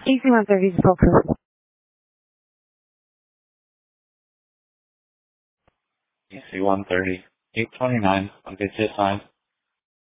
AC-130 is approved. AC-130, 829, I'll get you assigned.